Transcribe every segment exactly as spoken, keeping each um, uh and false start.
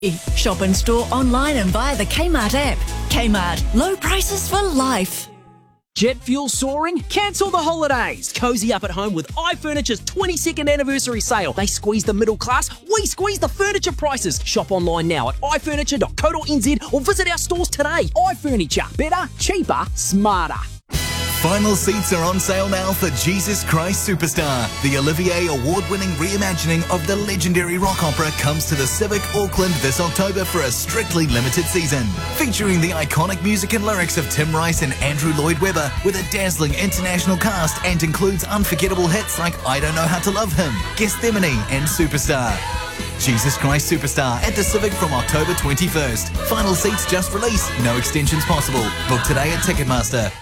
Shop in store, online and via the Kmart app. Kmart, low prices for life. Jet fuel soaring? Cancel the holidays. Cozy up at home with iFurniture's twenty-second anniversary sale. They squeeze the middle class, we squeeze the furniture prices. Shop online now at i furniture dot co dot n z or visit our stores today. iFurniture, better, cheaper, smarter. Final seats are on sale now for Jesus Christ Superstar. The Olivier Award-winning reimagining of the legendary rock opera comes to the Civic Auckland this October for a strictly limited season. Featuring the iconic music and lyrics of Tim Rice and Andrew Lloyd Webber with a dazzling international cast and includes unforgettable hits like I Don't Know How to Love Him, Gethsemane and Superstar. Jesus Christ Superstar at the Civic from October twenty-first. Final seats just released. No extensions possible. Book today at Ticketmaster.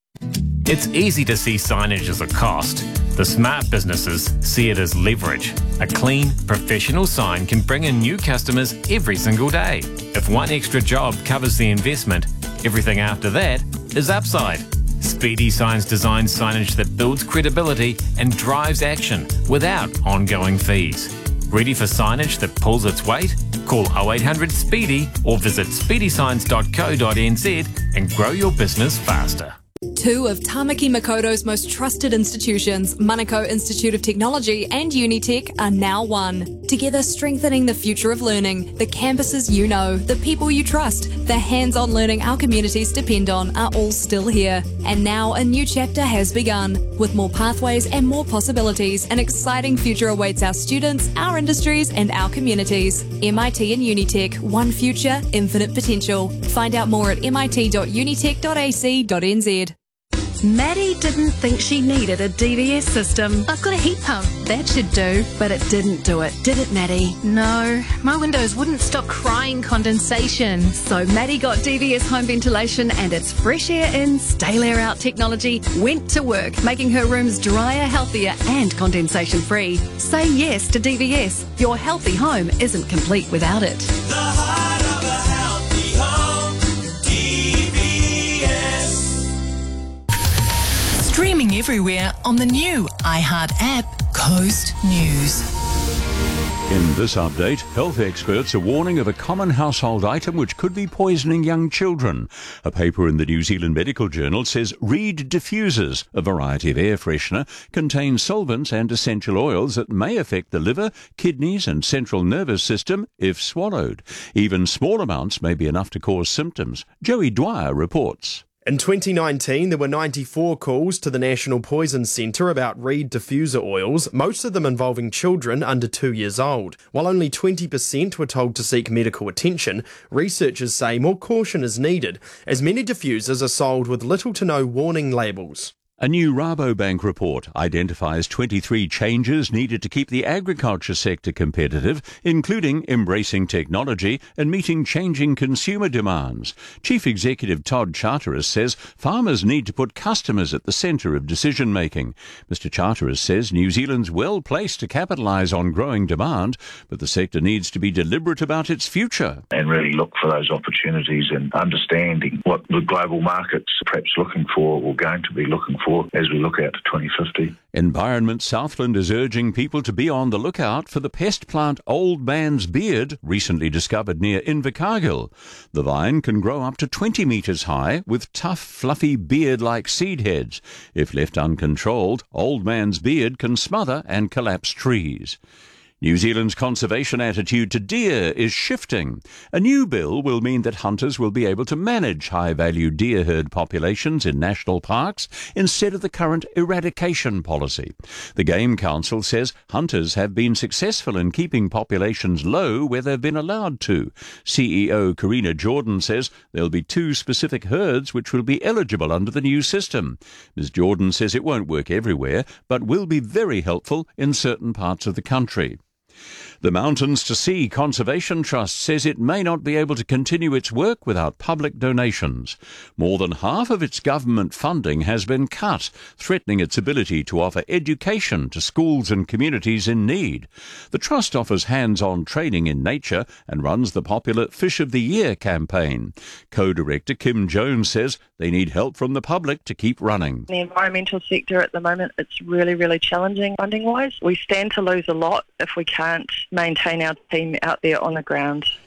It's easy to see signage as a cost. The smart businesses see it as leverage. A clean, professional sign can bring in new customers every single day. If one extra job covers the investment, everything after that is upside. Speedy Signs designs signage that builds credibility and drives action without ongoing fees. Ready for signage that pulls its weight? Call oh eight hundred SPEEDY or visit speedy signs dot co dot n z and grow your business faster. Two of Tamaki Makoto's most trusted institutions, Manukau Institute of Technology and Unitec, are now one. Together strengthening the future of learning, the campuses you know, the people you trust, the hands-on learning our communities depend on are all still here. And now a new chapter has begun. With more pathways and more possibilities, an exciting future awaits our students, our industries and our communities. M I T and Unitec, one future, infinite potential. Find out more at m i t dot unitec dot a c dot n z. Maddie didn't think she needed a D V S system. I've got a heat pump. That should do, but it didn't do it, did it, Maddie? No, my windows wouldn't stop crying condensation. So Maddie got D V S home ventilation and its fresh air in, stale air out technology went to work, making her rooms drier, healthier and condensation free. Say yes to D V S. Your healthy home isn't complete without it. The heart of a healthy home, D V S. Streaming everywhere on the new iHeart app, Coast News. In this update, health experts are warning of a common household item which could be poisoning young children. A paper in the New Zealand Medical Journal says Reed diffusers, a variety of air freshener, contain solvents and essential oils that may affect the liver, kidneys and central nervous system if swallowed. Even small amounts may be enough to cause symptoms. Joey Dwyer reports. In twenty nineteen, there were ninety-four calls to the National Poison Centre about Reed diffuser oils, most of them involving children under two years old. While only twenty percent were told to seek medical attention, researchers say more caution is needed, as many diffusers are sold with little to no warning labels. A new Rabobank report identifies twenty-three changes needed to keep the agriculture sector competitive, including embracing technology and meeting changing consumer demands. Chief Executive Todd Charteris says farmers need to put customers at the centre of decision-making. Mister Charteris says New Zealand's well placed to capitalise on growing demand, but the sector needs to be deliberate about its future. And really look for those opportunities and understanding what the global market's perhaps looking for or going to be looking for as we look out to twenty fifty. Environment Southland is urging people to be on the lookout for the pest plant Old Man's Beard, recently discovered near Invercargill. The vine can grow up to twenty metres high with tough, fluffy beard-like seed heads. If left uncontrolled, Old Man's Beard can smother and collapse trees. New Zealand's conservation attitude to deer is shifting. A new bill will mean that hunters will be able to manage high-value deer herd populations in national parks instead of the current eradication policy. The Game Council says hunters have been successful in keeping populations low where they've been allowed to. C E O Karina Jordan says there'll be two specific herds which will be eligible under the new system. Miz Jordan says it won't work everywhere, but will be very helpful in certain parts of the country. The Mountains to Sea Conservation Trust says it may not be able to continue its work without public donations. More than half of its government funding has been cut, threatening its ability to offer education to schools and communities in need. The Trust offers hands-on training in nature and runs the popular Fish of the Year campaign. Co-director Kim Jones says they need help from the public to keep running. The environmental sector at the moment, it's really, really challenging funding-wise. We stand to lose a lot if we can't maintain our team out there on the ground.